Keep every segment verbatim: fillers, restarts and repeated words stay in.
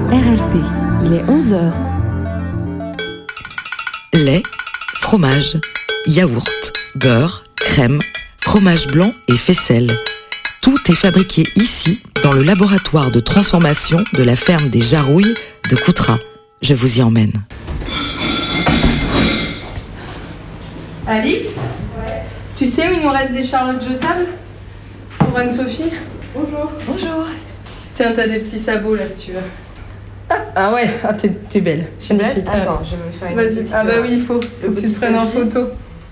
R R P, il est onze heures. Lait, fromage, yaourt, beurre, crème, fromage blanc et faisselle. Tout est fabriqué ici, dans le laboratoire de transformation de la ferme des Jarouilles de Coutras. Je vous y emmène. Alix, ouais. Tu sais où il nous reste des charlottes jetables pour Anne-Sophie? Bonjour. Bonjour. Tiens, t'as des petits sabots là si tu veux. Ah, ah ouais, ah, t'es, t'es belle. Je suis belle. Attends, je vais me faire une Vas-y. petite... Ah bah oui, il faut, faut que tu te prennes en photo.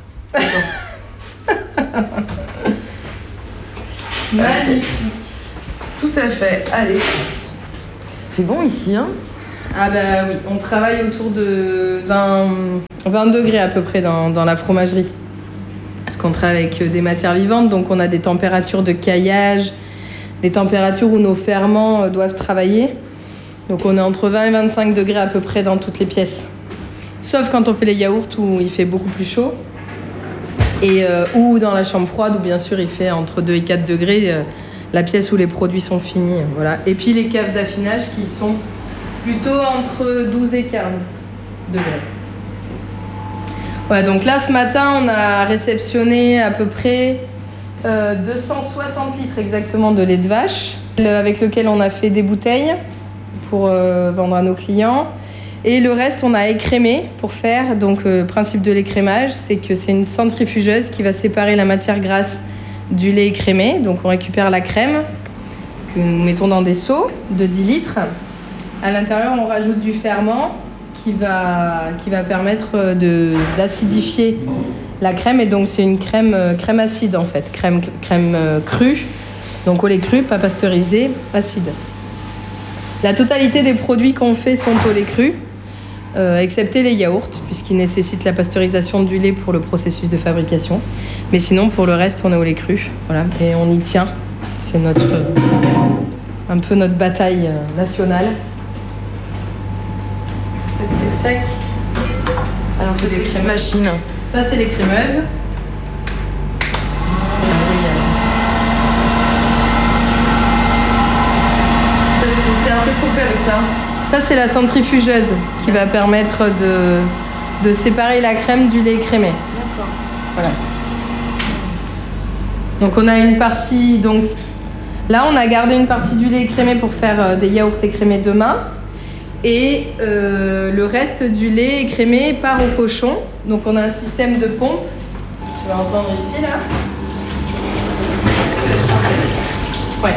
Magnifique. Tout à fait, allez. C'est bon ici, hein? Ah bah oui, on travaille autour de vingt, vingt degrés à peu près dans, dans la fromagerie. Parce qu'on travaille avec des matières vivantes, donc on a des températures de caillage, des températures où nos ferments doivent travailler. Donc on est entre vingt et vingt-cinq degrés à peu près dans toutes les pièces. Sauf quand on fait les yaourts où il fait beaucoup plus chaud. Et, euh, ou dans la chambre froide où bien sûr il fait entre deux et quatre degrés, euh, la pièce où les produits sont finis. Voilà. Et puis les caves d'affinage qui sont plutôt entre douze et quinze degrés. Voilà, donc là ce matin on a réceptionné à peu près euh, deux cent soixante litres exactement de lait de vache, avec lequel on a fait des bouteilles pour euh, vendre à nos clients. Et le reste, on a écrémé pour faire. Donc, le euh, principe de l'écrémage, c'est que c'est une centrifugeuse qui va séparer la matière grasse du lait écrémé. Donc, on récupère la crème que nous mettons dans des seaux de dix litres. À l'intérieur, on rajoute du ferment qui va, qui va permettre de, d'acidifier la crème. Et donc, c'est une crème, euh, crème acide, en fait. Crème, crème euh, crue. Donc, au lait cru, pas pasteurisé, acide. La totalité des produits qu'on fait sont au lait cru, euh, excepté les yaourts, puisqu'ils nécessitent la pasteurisation du lait pour le processus de fabrication. Mais sinon, pour le reste, on est au lait cru. Voilà, et on y tient. C'est notre, euh, un peu notre bataille euh, nationale. Tac, tac, tac. Alors, c'est des petites machines. Ça, c'est les crémeuses. Qu'est-ce qu'on fait avec ça? Ça, c'est la centrifugeuse qui va permettre de, de séparer la crème du lait écrémé. D'accord. Voilà. Donc, on a une partie... Donc, là, on a gardé une partie du lait écrémé pour faire des yaourts écrémés demain. Et euh, le reste du lait écrémé part au cochon. Donc, on a un système de pompe. Tu vas entendre ici, là. Ouais.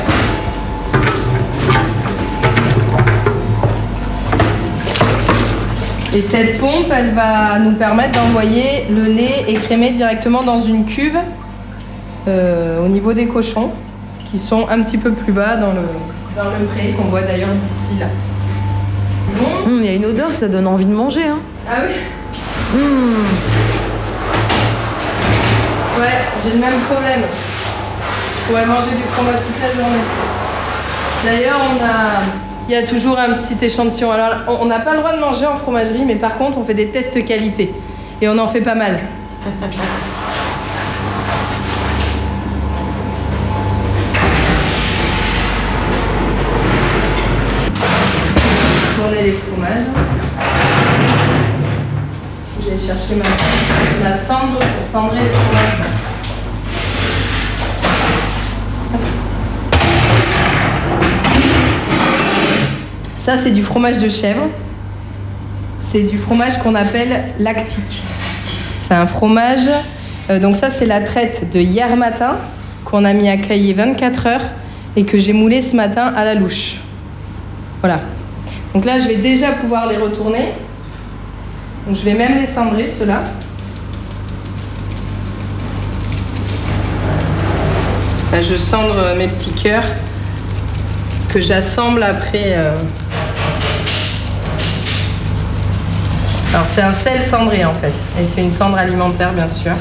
Et cette pompe, elle va nous permettre d'envoyer le lait écrémé directement dans une cuve euh, au niveau des cochons, qui sont un petit peu plus bas dans le, dans le pré, qu'on voit d'ailleurs d'ici là. Il mmh, y a une odeur, ça donne envie de manger. Hein. Ah oui mmh. Ouais, j'ai le même problème. Je pourrais manger du fromage toute la journée. D'ailleurs, on a... Il y a toujours un petit échantillon. Alors, on n'a pas le droit de manger en fromagerie, mais par contre, on fait des tests qualité. Et on en fait pas mal. Tourner les fromages. Je vais chercher ma, ma cendre pour cendrer les fromages. Ça, c'est du fromage de chèvre. C'est du fromage qu'on appelle lactique. C'est un fromage... Euh, donc ça, c'est la traite de hier matin qu'on a mis à cailler vingt-quatre heures et que j'ai moulé ce matin à la louche. Voilà. Donc là, je vais déjà pouvoir les retourner. Donc je vais même les cendrer, ceux-là. Là, je cendre mes petits cœurs que j'assemble après... Euh... Alors c'est un sel cendré en fait, et c'est une cendre alimentaire bien sûr.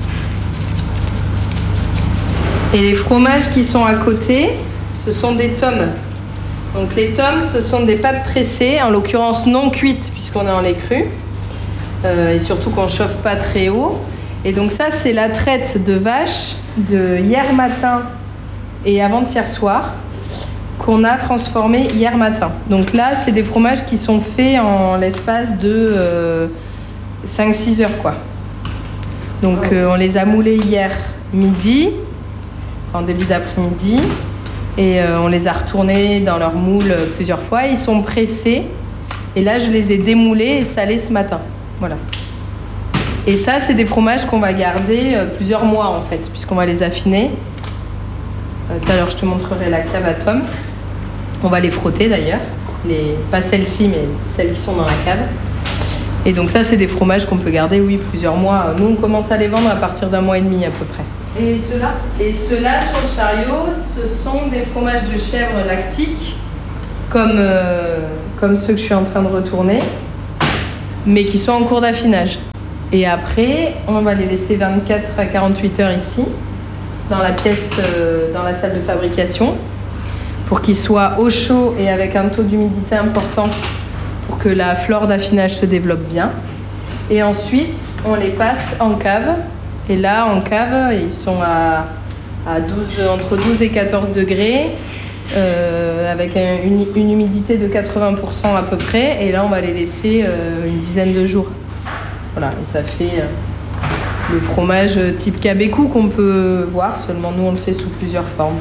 Et les fromages qui sont à côté, ce sont des tomes. Donc les tomes, ce sont des pâtes pressées, en l'occurrence non cuites puisqu'on est en lait cru, euh, et surtout qu'on ne chauffe pas très haut. Et donc ça, c'est la traite de vache de hier matin et avant-hier soir. qu'on a transformés hier matin. Donc là, c'est des fromages qui sont faits en l'espace de euh, cinq six heures, quoi. Donc euh, on les a moulés hier midi, en début d'après-midi, et euh, on les a retournés dans leur moule plusieurs fois. Ils sont pressés, et là, je les ai démoulés et salés ce matin. Voilà. Et ça, c'est des fromages qu'on va garder euh, plusieurs mois, en fait, puisqu'on va les affiner. Euh, tout à l'heure, je te montrerai la cave à Tom. On va les frotter, d'ailleurs. Les... Pas celles-ci, mais celles qui sont dans la cave. Et donc ça, c'est des fromages qu'on peut garder, oui, plusieurs mois. Nous, on commence à les vendre à partir d'un mois et demi, à peu près. Et ceux-là ? Et ceux-là, sur le chariot, ce sont des fromages de chèvre lactiques, comme, euh, comme ceux que je suis en train de retourner, mais qui sont en cours d'affinage. Et après, on va les laisser vingt-quatre à quarante-huit heures ici, dans la pièce, euh, dans la salle de fabrication, pour qu'ils soient au chaud et avec un taux d'humidité important, pour que la flore d'affinage se développe bien. Et ensuite, on les passe en cave. Et là, en cave, ils sont à, à douze, entre douze et quatorze degrés, euh, avec un, une, une humidité de quatre-vingts pour cent à peu près. Et là, on va les laisser euh, une dizaine de jours. Voilà, et ça fait euh, le fromage type Cabécou qu'on peut voir, seulement nous, on le fait sous plusieurs formes.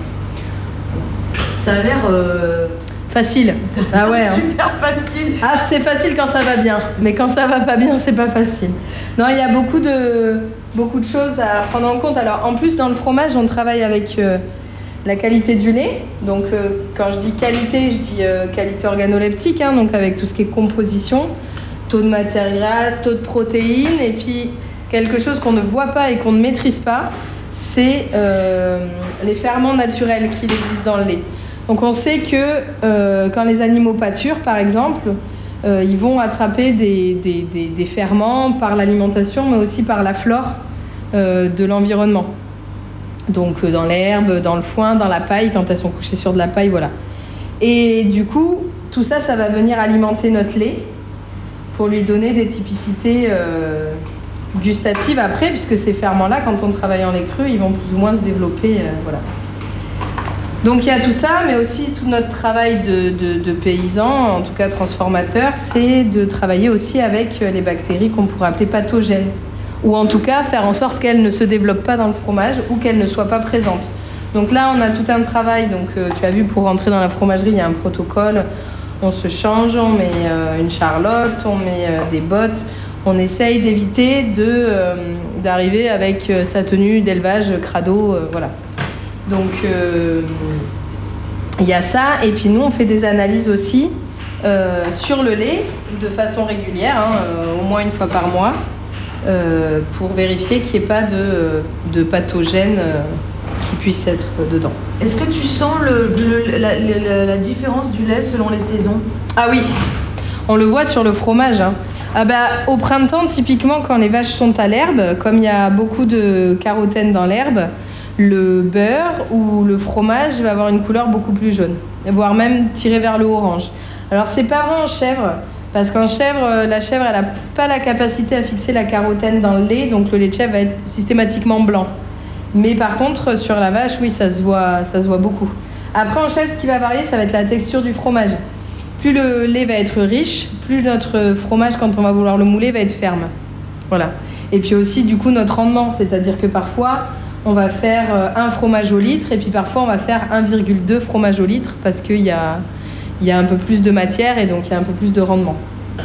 Ça a l'air... Euh... Facile. Ça ah ouais. Super hein. facile. Ah, c'est facile quand ça va bien, mais quand ça va pas bien, c'est pas facile. Non, il y a beaucoup de beaucoup de choses à prendre en compte. Alors, en plus, dans le fromage, on travaille avec euh, la qualité du lait. Donc, euh, quand je dis qualité, je dis euh, qualité organoleptique, hein, donc avec tout ce qui est composition, taux de matière grasse, taux de protéines, et puis quelque chose qu'on ne voit pas et qu'on ne maîtrise pas, c'est euh, les ferments naturels qui existent dans le lait. Donc on sait que euh, quand les animaux pâturent, par exemple, euh, ils vont attraper des, des, des, des ferments par l'alimentation, mais aussi par la flore euh, de l'environnement. Donc euh, dans l'herbe, dans le foin, dans la paille, quand elles sont couchées sur de la paille, voilà. Et du coup, tout ça, ça va venir alimenter notre lait pour lui donner des typicités euh, gustatives après, puisque ces ferments-là, quand on travaille en lait cru, ils vont plus ou moins se développer, euh, voilà. Donc il y a tout ça, mais aussi tout notre travail de, de, de paysan, en tout cas transformateur, c'est de travailler aussi avec les bactéries qu'on pourrait appeler pathogènes. Ou en tout cas faire en sorte qu'elles ne se développent pas dans le fromage ou qu'elles ne soient pas présentes. Donc là on a tout un travail, donc euh, tu as vu pour rentrer dans la fromagerie il y a un protocole, on se change, on met euh, une charlotte, on met euh, des bottes, on essaye d'éviter de, euh, d'arriver avec euh, sa tenue d'élevage crado, euh, voilà. Donc, il euh, y a ça. Et puis, nous, on fait des analyses aussi euh, sur le lait de façon régulière, hein, euh, au moins une fois par mois, euh, pour vérifier qu'il n'y ait pas de, de pathogènes euh, qui puissent être dedans. Est-ce que tu sens le, le, la, la, la différence du lait selon les saisons ? Ah oui, on le voit sur le fromage. Hein. Ah bah, au printemps, typiquement, quand les vaches sont à l'herbe, comme il y a beaucoup de carotène dans l'herbe, le beurre ou le fromage va avoir une couleur beaucoup plus jaune, voire même tiré vers le orange. Alors c'est pas vrai en chèvre, parce qu'en chèvre, la chèvre elle n'a pas la capacité à fixer la carotène dans le lait, donc le lait de chèvre va être systématiquement blanc. Mais par contre sur la vache, oui, ça se voit, ça se voit beaucoup. Après en chèvre, ce qui va varier, ça va être la texture du fromage. Plus le lait va être riche, plus notre fromage, quand on va vouloir le mouler, va être ferme. Voilà. Et puis aussi du coup notre rendement, c'est-à-dire que parfois on va faire un fromage au litre et puis parfois on va faire un virgule deux fromage au litre parce qu'il y a, il y a un peu plus de matière et donc il y a un peu plus de rendement.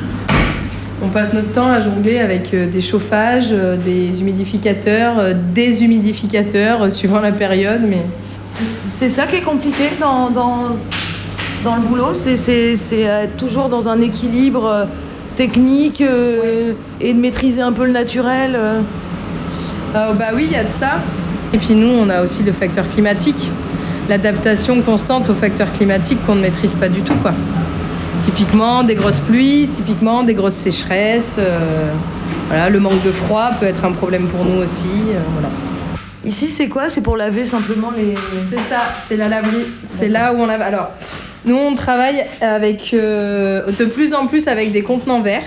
On passe notre temps à jongler avec des chauffages, des humidificateurs, des humidificateurs suivant la période. Mais... C'est, c'est ça qui est compliqué dans, dans, dans le boulot, c'est, c'est, c'est être toujours dans un équilibre technique euh, oui. et de maîtriser un peu le naturel. Euh. Euh, bah oui, il y a de ça. Et puis nous, on a aussi le facteur climatique, l'adaptation constante au facteur climatique qu'on ne maîtrise pas du tout, quoi. Typiquement des grosses pluies, typiquement des grosses sécheresses. Euh, voilà, le manque de froid peut être un problème pour nous aussi. Euh, voilà. Ici, c'est quoi ? C'est pour laver simplement les... C'est ça, c'est la laverie. C'est là où on lave. Alors, nous, on travaille avec, euh, de plus en plus avec des contenants verts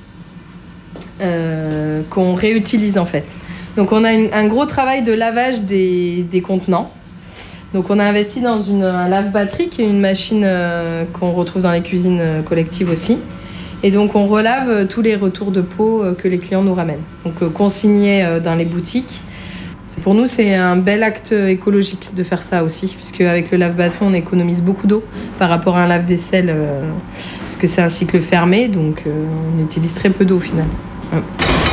euh, qu'on réutilise en fait. Donc on a une, un gros travail de lavage des, des contenants Donc on a investi dans une, un lave-batterie qui est une machine euh, qu'on retrouve dans les cuisines euh, collectives aussi. Et donc on relave euh, tous les retours de peau euh, que les clients nous ramènent. Donc euh, consignés euh, dans les boutiques. Pour nous, c'est un bel acte écologique de faire ça aussi, puisque avec le lave-batterie, on économise beaucoup d'eau par rapport à un lave-vaisselle, euh, parce que c'est un cycle fermé, donc euh, on utilise très peu d'eau au final. Ouais.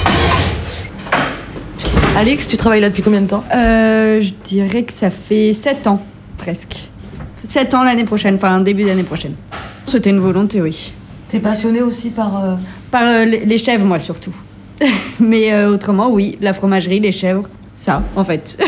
Alix, tu travailles là depuis combien de temps? Euh, je dirais que ça fait sept ans, presque. sept ans l'année prochaine, enfin début d'année prochaine. C'était une volonté, oui. T'es passionnée aussi par... Euh... Par euh, les chèvres, moi, surtout. Mais euh, autrement, oui, la fromagerie, les chèvres, ça, en fait.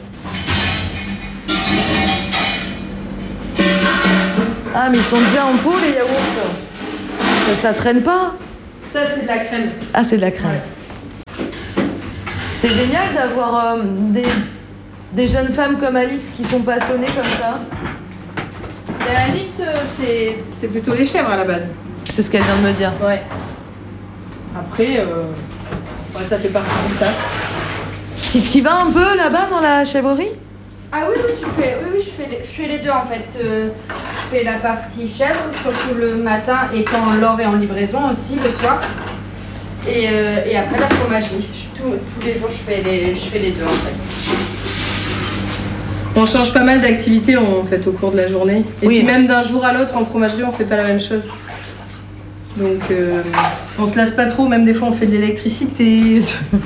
Ah, mais ils sont déjà en pot, les yaourts. Ça, ça traîne pas? Ça, c'est de la crème. Ah, c'est de la crème. Ouais. C'est génial d'avoir euh, des, des jeunes femmes comme Alix qui sont passionnées comme ça. Et Alix, euh, c'est, c'est plutôt les chèvres à la base. C'est ce qu'elle vient de me dire. Ouais. Après, euh, ouais, ça fait partie du taf. Tu t'y vas un peu là-bas dans la chèvrerie? Ah oui, oui, je fais, oui, oui, je fais, les, je fais les deux en fait. Euh, je fais la partie chèvre, surtout le matin et quand Laure est en livraison aussi le soir. Et, euh, et après la fromagerie. Je, tout, tous les jours, je fais les, je fais les deux en fait. On change pas mal d'activités en fait au cours de la journée. Et oui. puis même d'un jour à l'autre en fromagerie, on fait pas la même chose. Donc euh, on se lasse pas trop, même des fois on fait de l'électricité.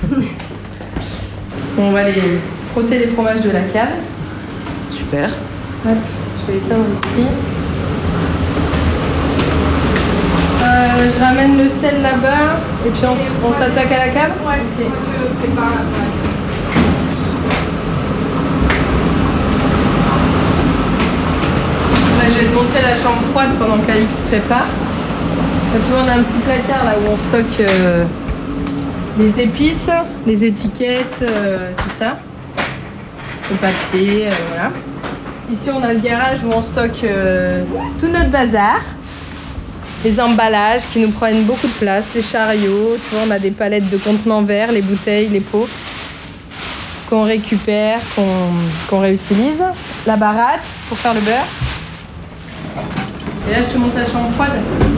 On va les frotter les fromages de la cave. Super. Hop, je vais éteindre ici. Euh, je ramène le sel là-bas et puis on, on s'attaque à la cave. Ouais, okay. moi je prépare la fromagerie. Je vais te montrer la chambre froide pendant qu'Alix prépare. Là, tu vois, on a un petit placard là où on stocke euh, les épices, les étiquettes, euh, tout ça. Le papier, euh, voilà. Ici, on a le garage où on stocke euh, tout notre bazar. Les emballages qui nous prennent beaucoup de place, les chariots. Tu vois, on a des palettes de contenants verts, les bouteilles, les pots qu'on récupère, qu'on, qu'on réutilise. La baratte pour faire le beurre. Et là, je te montre la chambre froide.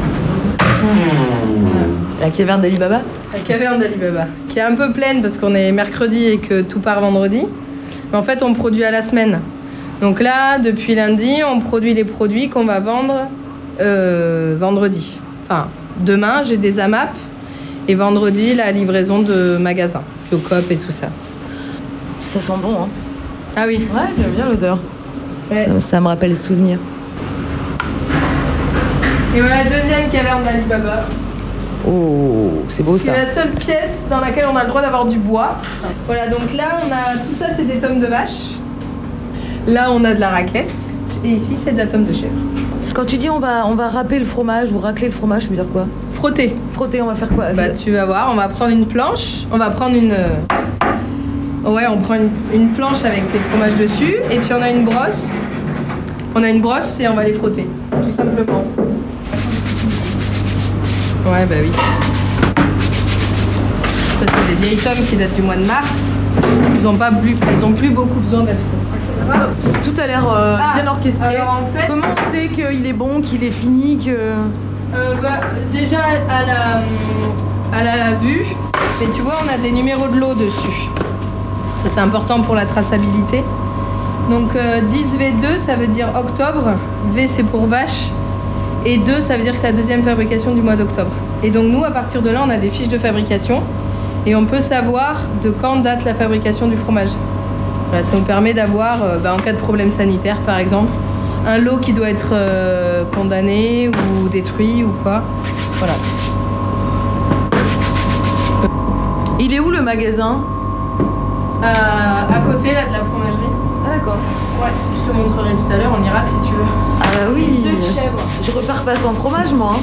La caverne d'Ali Baba? La caverne d'Ali Baba, qui est un peu pleine parce qu'on est mercredi et que tout part vendredi. Mais en fait, on produit à la semaine. Donc là, depuis lundi, on produit les produits qu'on va vendre euh, vendredi. Enfin, demain, j'ai des A M A P et vendredi, la livraison de magasins, Biocop et tout ça. Ça sent bon, hein? Ah oui. Ouais, j'aime bien l'odeur. Ouais. Ça, ça me rappelle les souvenirs. Et voilà, deuxième caverne d'Ali Baba. Oh, c'est beau ça. C'est la seule pièce dans laquelle on a le droit d'avoir du bois. Voilà, donc là, on a tout ça, c'est des tomes de vache. Là, on a de la raclette. Et ici, c'est de la tome de chèvre. Quand tu dis on va, on va râper le fromage ou racler le fromage, ça veut dire quoi? Frotter. Frotter, on va faire quoi? Bah, tu vas voir, on va prendre une planche. On va prendre une... Ouais, on prend une, une planche avec les fromages dessus. Et puis, on a une brosse. On a une brosse et on va les frotter. Tout simplement. Ouais, bah oui. Ça, c'est des vieilles tomes qui datent du mois de mars. Ils ont pas plus, elles ont plus beaucoup besoin d'être faites. Tout a l'air euh, Ah, bien orchestré. alors, en fait- Comment on sait qu'il est bon, qu'il est fini, que... Euh, bah, déjà à la, à la vue, mais tu vois, on a des numéros de lot dessus. Ça, c'est important pour la traçabilité. Donc euh, dix V deux, ça veut dire octobre. V, c'est pour vache. Et deux, ça veut dire que c'est la deuxième fabrication du mois d'octobre. Et donc nous, à partir de là, on a des fiches de fabrication et on peut savoir de quand date la fabrication du fromage. Voilà, ça nous permet d'avoir, euh, bah, en cas de problème sanitaire par exemple, un lot qui doit être euh, condamné ou détruit ou quoi. Voilà. Il est où le magasin? À, à côté là de la fromagerie. Ah d'accord. Ouais, je te montrerai tout à l'heure, on ira si tu veux. Ah bah oui. Deux chèvres. Je repars pas sans fromage moi. Hein.